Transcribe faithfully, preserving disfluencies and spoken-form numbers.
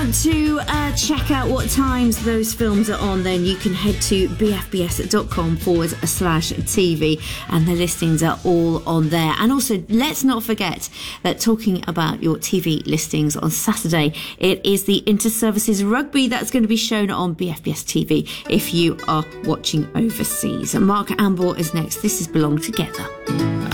want to uh, check out what times those films are on, then you can head to bfbs.com forward slash TV, and the listings are all on there. And also, let's not forget that talking about your T V listings on Saturday, it is the Inter-Services Rugby that's going to be shown on B F B S T V if you are watching overseas. Mark Amble is next. This is Belong Together.